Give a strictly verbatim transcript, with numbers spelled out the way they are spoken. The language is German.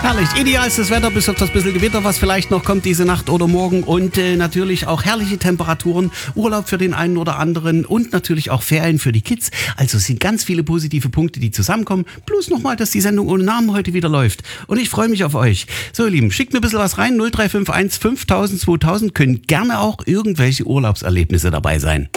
Herrlich, idealstes Wetter, bis auf das bisschen Gewitter, was vielleicht noch kommt diese Nacht oder morgen und äh, natürlich auch herrliche Temperaturen, Urlaub für den einen oder anderen und natürlich auch Ferien für die Kids. Also es sind ganz viele positive Punkte, die zusammenkommen. Plus nochmal, dass die Sendung ohne Namen heute wieder läuft. Und ich freue mich auf euch. So ihr Lieben, schickt mir ein bisschen was rein, null drei fünf eins fünftausend zweitausend, können gerne auch irgendwelche Urlaubserlebnisse dabei sein.